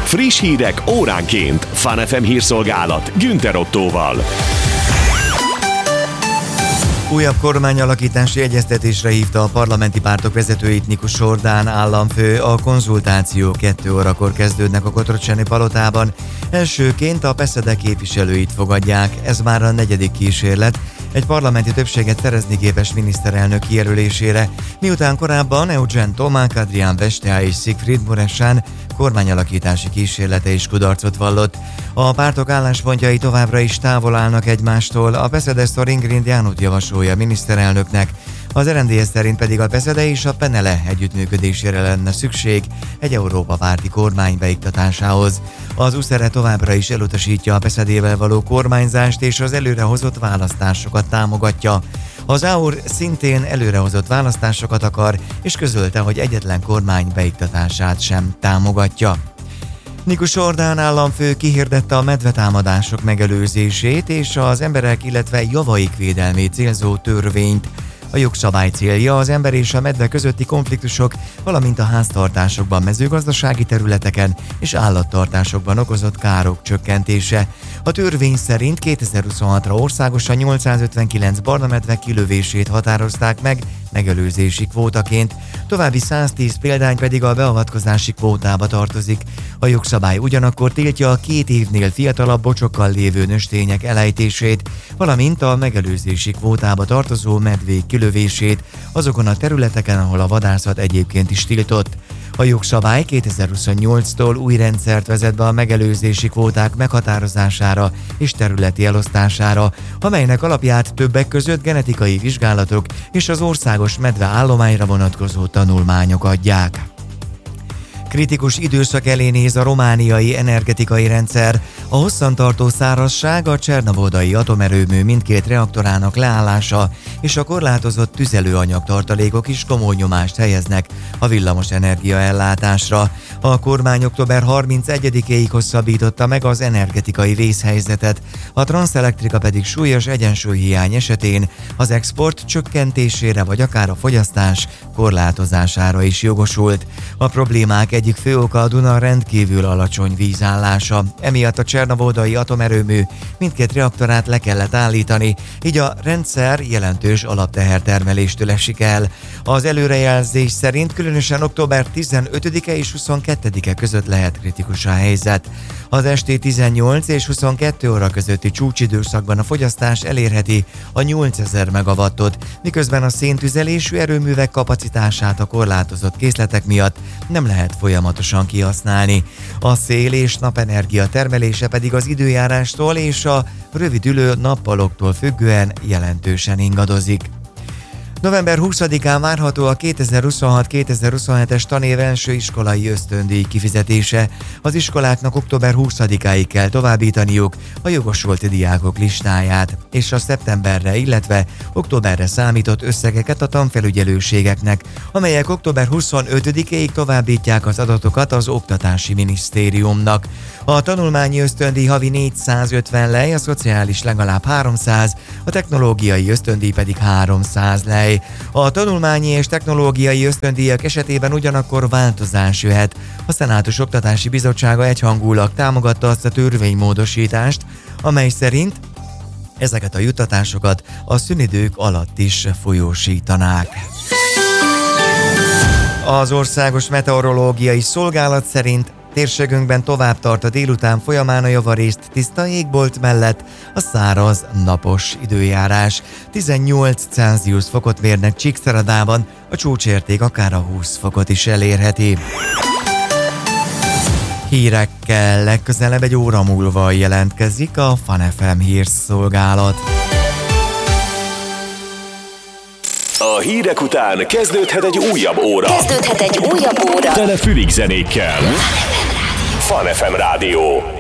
Friss hírek óránként. Fun FM hírszolgálat Günther Ottóval. Újabb kormányalakítási egyeztetésre hívta a parlamenti pártok vezetőit Nikus Sordán államfő. A konzultáció 2 órakor kezdődnek a Kotrocsáni palotában. Elsőként a PESZEDE képviselőit fogadják. Ez már a 4. kísérlet egy parlamenti többséget szerezni képes miniszterelnök kijelölésére, miután korábban Eugen Tomák, Adrián Vestea és Siegfried Mureșan kormányalakítási kísérlete is kudarcot vallott. A pártok álláspontjai továbbra is távol állnak egymástól. A PESZEDE Ingrid Jánót javasolja miniszterelnöknek, az RMDSZ szerint pedig a PESZEDE és a PNL együttműködésére lenne szükség egy Európa párti kormány beiktatásához. Az USZERE továbbra is elutasítja a PESZEDével való kormányzást és az előrehozott választásokat támogatja. Az AUR szintén előrehozott választásokat akar, és közölte, hogy egyetlen kormány beiktatását sem támogatja. Nikus Sordán államfő kihirdette a medvetámadások megelőzését és az emberek, illetve javaik védelmét célzó törvényt. A jogszabály célja az ember és a medve közötti konfliktusok, valamint a háztartásokban, mezőgazdasági területeken és állattartásokban okozott károk csökkentése. A törvény szerint 2026-ra országosan 859 barna medve kilövését határozták meg megelőzési kvótaként, további 110 példány pedig a beavatkozási kvótába tartozik. A jogszabály ugyanakkor tiltja a 2 évnél fiatalabb bocsokkal lévő nőstények elejtését, valamint a megelőzési kvótába tartozó medvék kilövését azokon a területeken, ahol a vadászat egyébként is tiltott. A jogszabály 2028-tól új rendszert vezet be a megelőzési kvóták meghatározására és területi elosztására, amelynek alapját többek között genetikai vizsgálatok és az országos medve állományra vonatkozó tanulmányok adják. Kritikus időszak elé néz a romániai energetikai rendszer. A hosszantartó szárazság, a Csernovodai atomerőmű mindkét reaktorának leállása és a korlátozott tüzelőanyag tartalékok is komoly nyomást helyeznek a villamos energiaellátásra. A kormány október 31-éig hosszabbította meg az energetikai vészhelyzetet, a Transelectrica pedig súlyos egyensúlyhiány esetén az export csökkentésére vagy akár a fogyasztás korlátozására is jogosult. A problémák egyik fő oka a Duna rendkívül alacsony vízállása. Emiatt a Csernovodai atomerőmű mindkét reaktorát le kellett állítani, így a rendszer jelentős alaptehertermeléstől esik el. Az előrejelzés szerint különösen október 15-e és 22-e között lehet kritikus a helyzet. Az esti 18 és 22 óra közötti csúcsidőszakban a fogyasztás elérheti a 8000 megawattot, miközben a széntüzelésű erőművek kapacitását a korlátozott készletek miatt nem lehet folyamatosan kihasználni. A szél- és napenergia termelése pedig az időjárástól és a rövidülő nappaloktól függően jelentősen ingadozik. November 20-án várható a 2026-2027-es tanév első iskolai ösztöndíj kifizetése. Az iskoláknak október 20-áig kell továbbítaniuk a jogosult diákok listáját, és a szeptemberre, illetve októberre számított összegeket a tanfelügyelőségeknek, amelyek október 25-éig továbbítják az adatokat az Oktatási Minisztériumnak. A tanulmányi ösztöndíj havi 450 lej, a szociális legalább 300, a technológiai ösztöndíj pedig 300 lej. A tanulmányi és technológiai ösztöndíjak esetében ugyanakkor változás jöhet. A Szenátus Oktatási Bizottsága egyhangulag támogatta azt a törvénymódosítást, amely szerint ezeket a juttatásokat a szünidők alatt is folyósítanák. Az Országos Meteorológiai Szolgálat szerint térségünkben tovább tart a délután folyamán a javarészt tiszta égbolt mellett a száraz, napos időjárás. 18 Celsius fokot mérnek Csíkszeredában, a csúcsérték akár a 20 fokot is elérheti. Hírekkel legközelebb egy óra múlva jelentkezik a Fun FM hírszolgálat. A hírek után kezdődhet egy újabb óra. Tele fülig zenékkel. Fun FM Rádió.